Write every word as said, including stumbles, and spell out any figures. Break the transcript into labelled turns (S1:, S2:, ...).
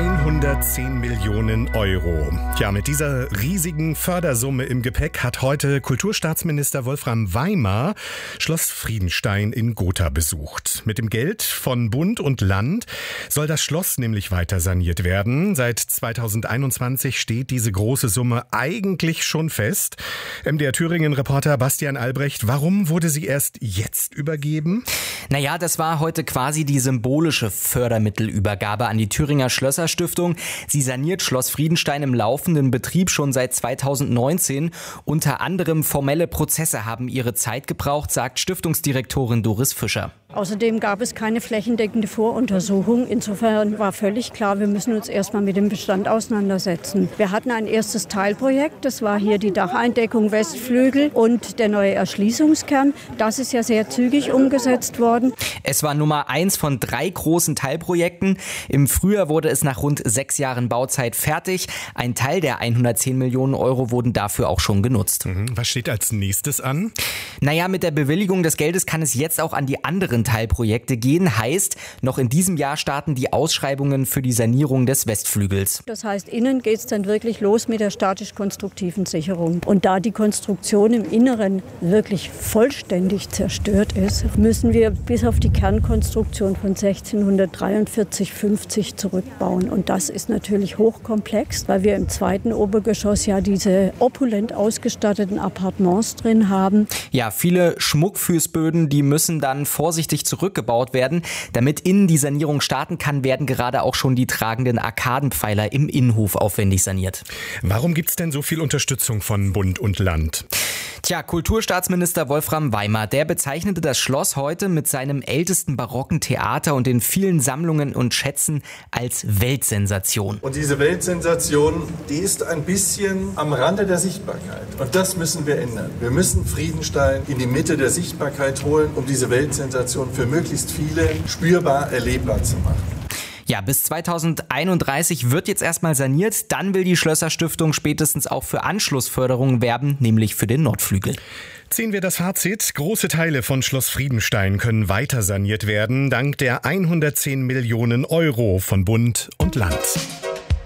S1: hundertzehn Millionen Euro. Ja, mit dieser riesigen Fördersumme im Gepäck hat heute Kulturstaatsminister Wolfram Weimar Schloss Friedenstein in Gotha besucht. Mit dem Geld von Bund und Land soll das Schloss nämlich weiter saniert werden. Seit zweitausendeinundzwanzig steht diese große Summe eigentlich schon fest. M D R Thüringen-Reporter Bastian Albrecht, warum wurde sie erst jetzt übergeben?
S2: Naja, das war heute quasi die symbolische Fördermittelübergabe an die Thüringer Schlösserstiftung. Sie saniert Schloss Friedenstein im laufenden Betrieb schon seit zweitausendneunzehn. Unter anderem formelle Prozesse haben ihre Zeit gebraucht, sagt Stiftungsdirektorin Doris Fischer.
S3: Außerdem gab es keine flächendeckende Voruntersuchung. Insofern war völlig klar, wir müssen uns erstmal mit dem Bestand auseinandersetzen. Wir hatten ein erstes Teilprojekt, das war hier die Dacheindeckung Westflügel und der neue Erschließungskern. Das ist ja sehr zügig umgesetzt worden.
S2: Es war Nummer eins von drei großen Teilprojekten. Im Frühjahr wurde es nach rund sechs Jahren Bauzeit fertig. Ein Teil der hundertzehn Millionen Euro wurden dafür auch schon genutzt.
S1: Was steht als nächstes an?
S2: Naja, mit der Bewilligung des Geldes kann es jetzt auch an die anderen Teilprojekte gehen. Heißt, noch in diesem Jahr starten die Ausschreibungen für die Sanierung des Westflügels.
S3: Das heißt, innen geht es dann wirklich los mit der statisch-konstruktiven Sicherung. Und da die Konstruktion im Inneren wirklich vollständig zerstört ist, müssen wir bis auf die Kernkonstruktion von sechzehnhundertdreiundvierzig fünfzig zurückbauen. Und das ist natürlich hochkomplex, weil wir im zweiten Obergeschoss ja diese opulent ausgestatteten Appartements drin haben.
S2: Ja, viele Schmuckfußböden, die müssen dann vorsichtig zurückgebaut werden. Damit innen die Sanierung starten kann, werden gerade auch schon die tragenden Arkadenpfeiler im Innenhof aufwendig saniert.
S1: Warum gibt es denn so viel Unterstützung von Bund und Land?
S2: Tja, Kulturstaatsminister Wolfram Weimar, der bezeichnete das Schloss heute mit seinem ältesten barocken Theater und den vielen Sammlungen und Schätzen als Weltsensation.
S4: Und diese Weltsensation, die ist ein bisschen am Rande der Sichtbarkeit. Und das müssen wir ändern. Wir müssen Friedenstein in die Mitte der Sichtbarkeit holen, um diese Weltsensation für möglichst viele spürbar erlebbar zu machen.
S2: Ja, bis zweitausendeinunddreißig wird jetzt erstmal saniert. Dann will die Schlösserstiftung spätestens auch für Anschlussförderungen werben, nämlich für den Nordflügel.
S1: Ziehen wir das Fazit. Große Teile von Schloss Friedenstein können weiter saniert werden, dank der hundertzehn Millionen Euro von Bund und Land.